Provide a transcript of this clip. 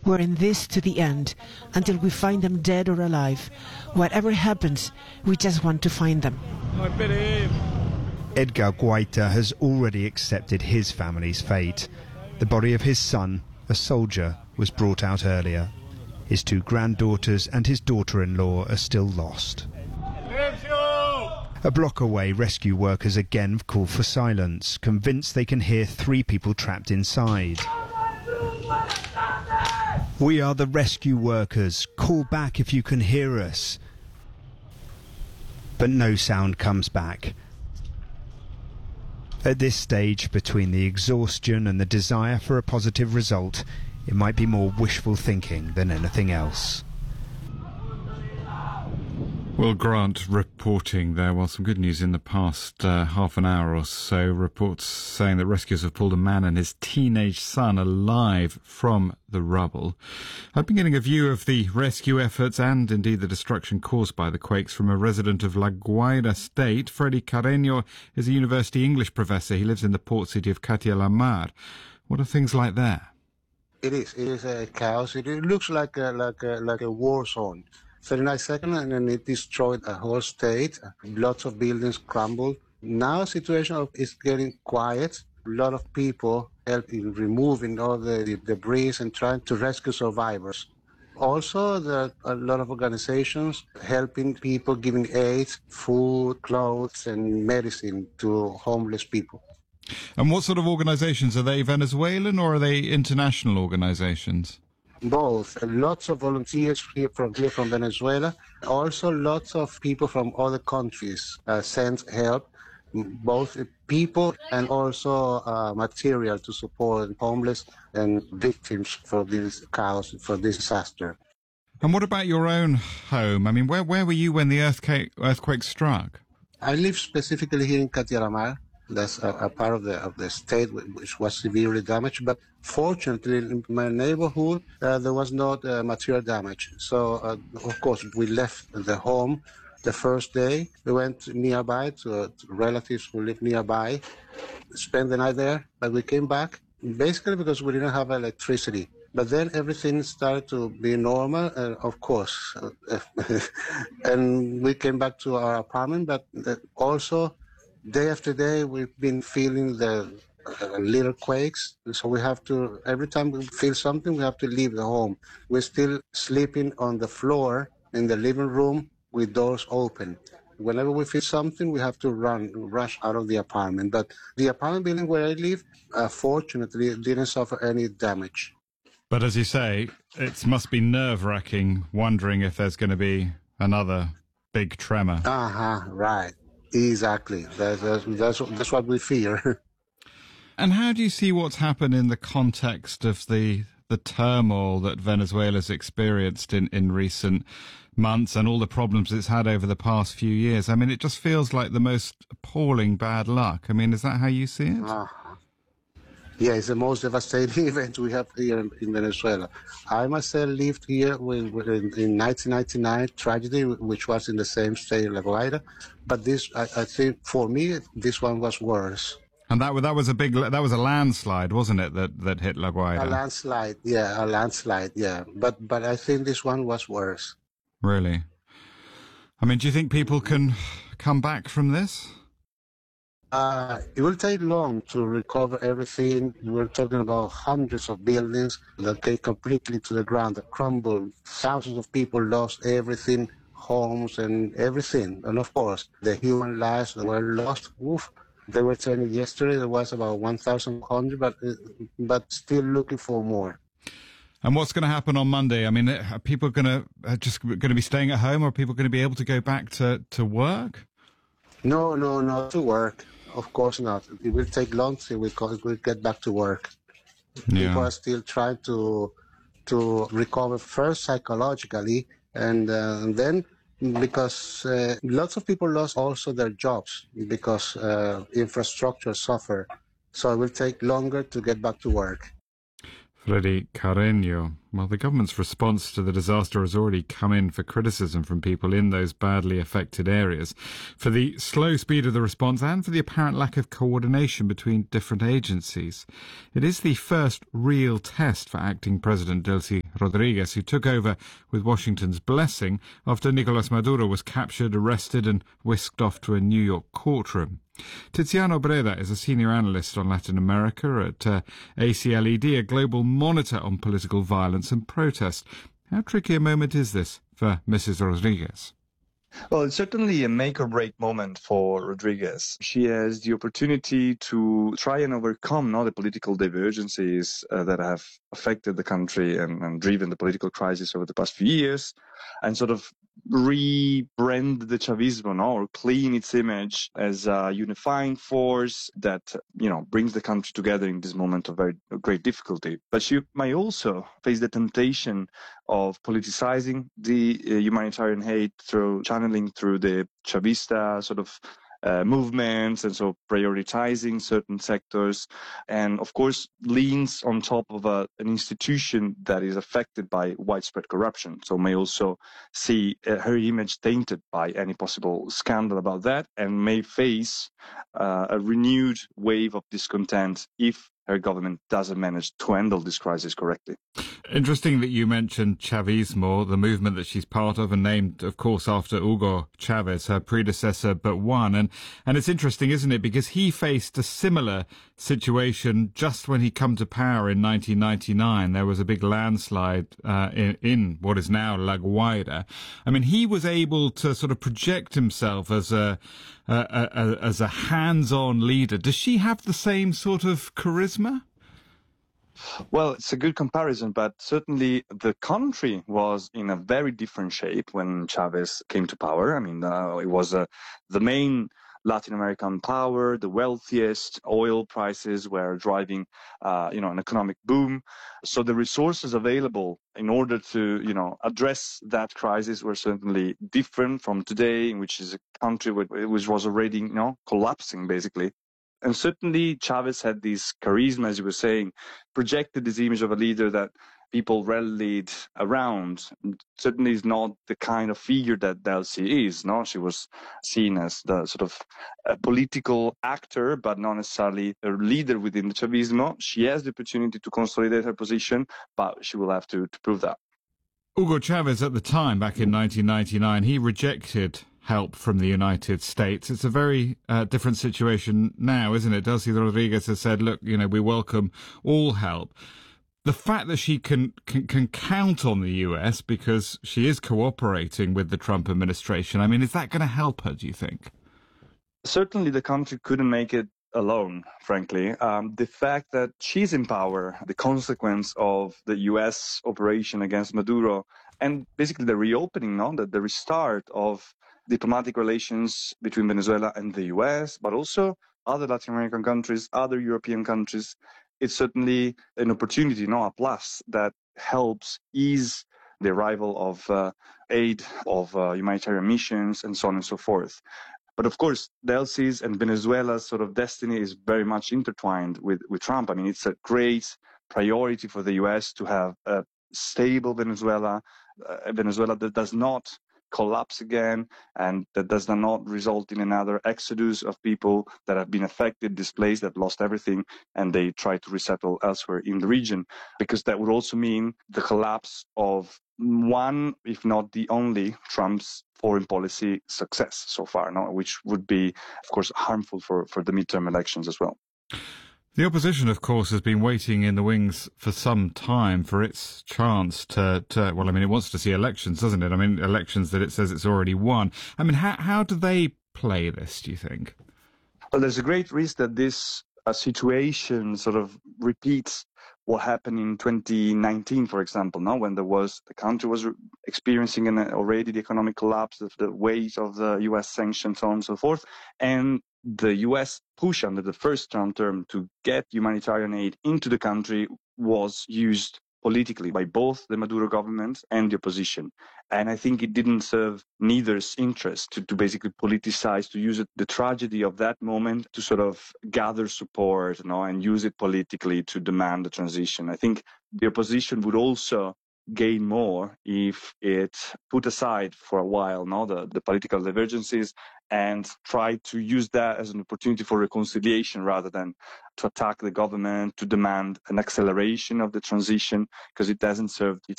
We're in this to the end, until we find them dead or alive. Whatever happens, we just want to find them. Edgar Guaita has already accepted his family's fate. The body of his son, a soldier, was brought out earlier. His 2 granddaughters and his daughter-in-law are still lost. A block away, rescue workers again call for silence, convinced they can hear 3 people trapped inside. We are the rescue workers. Call back if you can hear us. But no sound comes back. At this stage, between the exhaustion and the desire for a positive result, it might be more wishful thinking than anything else. Will Grant reporting there. Well, some good news in the past half an hour or so. Reports saying that rescuers have pulled a man and his teenage son alive from the rubble. I've been getting a view of the rescue efforts and indeed the destruction caused by the quakes from a resident of La Guaira State. Freddy Carreño is a university English professor. He lives in the port city of Catia la Mar. What are things like there? It is a chaos. It looks like a war zone. 39 seconds and then it destroyed a whole state. Lots of buildings crumbled. Now the situation is getting quiet. A lot of people help in removing all the debris and trying to rescue survivors. Also, there are a lot of organizations helping people, giving aid, food, clothes, and medicine to homeless people. And what sort of organizations? Are they Venezuelan or are they international organizations? Both. Lots of volunteers here from Venezuela. Also, lots of people from other countries sent help, both people and also material to support homeless and victims for this chaos, for this disaster. And what about your own home? I mean, where were you when the earthquake struck? I live specifically here in Catia la Mar. That's a part of the state which was severely damaged. But fortunately, in my neighborhood, there was not material damage. So, of course, we left the home the first day. We went nearby to relatives who live nearby, spent the night there. But we came back basically because we didn't have electricity. But then everything started to be normal, of course. And we came back to our apartment, but also day after day, we've been feeling the little quakes. So we have to, every time we feel something, we have to leave the home. We're still sleeping on the floor in the living room with doors open. Whenever we feel something, we have to rush out of the apartment. But the apartment building where I live, fortunately, didn't suffer any damage. But as you say, it must be nerve-wracking wondering if there's going to be another big tremor. Right. Exactly. That's what we fear. And how do you see what's happened in the context of the turmoil that Venezuela's experienced in recent months and all the problems it's had over the past few years? I mean, it just feels like the most appalling bad luck. I mean, is that how you see it? Yeah, it's the most devastating event we have here in Venezuela. I myself lived here in 1999, tragedy, which was in the same state, La Guaira. But this, I think, for me, this one was worse. And that was a landslide, wasn't it? That hit La Guaira. A landslide, yeah. But I think this one was worse. Really? I mean, do you think people can come back from this? It will take long to recover everything. We're talking about hundreds of buildings that came completely to the ground, that crumbled. Thousands of people lost everything, homes and everything. And of course, the human lives that were lost. Oof. They were telling yesterday there was about 1,100, but still looking for more. And what's going to happen on Monday? I mean, are people going to be staying at home, or are people going to be able to go back to work? No, not to work. Of course not. It will take long till we get back to work. Yeah. People are still trying to recover first psychologically, and then because lots of people lost also their jobs because infrastructure suffered. So it will take longer to get back to work. Freddy Carreño. Well, the government's response to the disaster has already come in for criticism from people in those badly affected areas for the slow speed of the response and for the apparent lack of coordination between different agencies. It is the first real test for acting President Delcy Rodriguez, who took over with Washington's blessing after Nicolas Maduro was captured, arrested and whisked off to a New York courtroom. Tiziano Breda is a senior analyst on Latin America at ACLED, a global monitor on political violence and protest. How tricky a moment is this for Mrs. Rodriguez? Well, it's certainly a make-or-break moment for Rodriguez. She has the opportunity to try and overcome the political divergences that have affected the country and driven the political crisis over the past few years, and sort of rebrand the Chavismo, or clean its image as a unifying force that, brings the country together in this moment of very great difficulty. But she may also face the temptation of politicizing the humanitarian aid channeling through the Chavista sort of movements, and so prioritizing certain sectors, and of course leans on top of an institution that is affected by widespread corruption, so may also see her image tainted by any possible scandal about that, and may face a renewed wave of discontent if her government doesn't manage to handle this crisis correctly. Interesting that you mentioned Chavismo, the movement that she's part of, and named, of course, after Hugo Chavez, her predecessor, but one. And it's interesting, isn't it? Because he faced a similar situation just when he come to power in 1999. There was a big landslide in what is now La Guaira. I mean, he was able to sort of project himself as a hands-on leader. Does she have the same sort of charisma? Well, it's a good comparison, but certainly the country was in a very different shape when Chavez came to power. I mean, it was the main Latin American power, the wealthiest. Oil prices were driving, an economic boom. So the resources available in order to, address that crisis were certainly different from today, in which is a country which was already, collapsing basically. And certainly Chavez had this charisma, as you were saying, projected this image of a leader that people rallied around. Certainly is not the kind of figure that Delcy is. No, she was seen as the sort of political actor, but not necessarily a leader within the Chavismo. She has the opportunity to consolidate her position, but she will have to prove that. Hugo Chavez at the time, back in 1999, he rejected help from the United States. It's a very different situation now, isn't it? Delcy Rodriguez has said, look, we welcome all help. The fact that she can count on the US because she is cooperating with the Trump administration, I mean, is that going to help her, do you think? Certainly the country couldn't make it alone, frankly. The fact that she's in power, the consequence of the US operation against Maduro, and basically the reopening, the restart of diplomatic relations between Venezuela and the US, but also other Latin American countries, other European countries, it's certainly an opportunity, a plus that helps ease the arrival of aid, of humanitarian missions, and so on and so forth. But of course, Delcy's and Venezuela's sort of destiny is very much intertwined with Trump. I mean, it's a great priority for the US to have a stable Venezuela, a Venezuela that does not collapse again, and that does not result in another exodus of people that have been affected, displaced, that lost everything, and they try to resettle elsewhere in the region, because that would also mean the collapse of one, if not the only, Trump's foreign policy success so far, which would be, of course, harmful for the midterm elections as well. The opposition, of course, has been waiting in the wings for some time for its chance to well, I mean, it wants to see elections, doesn't it? I mean, elections that it says it's already won. I mean, how do they play this, do you think? Well, there's a great risk that this situation sort of repeats what happened in 2019, for example, when the country was experiencing already the economic collapse, the weight of the U.S. sanctions, so on and so forth, and the U.S. push under the first Trump term to get humanitarian aid into the country was used politically by both the Maduro government and the opposition. And I think it didn't serve neither's interest to basically politicize, to use the tragedy of that moment to sort of gather support, and use it politically to demand the transition. I think the opposition would also gain more if it put aside for a while the political divergences and try to use that as an opportunity for reconciliation rather than to attack the government, to demand an acceleration of the transition, because it doesn't serve its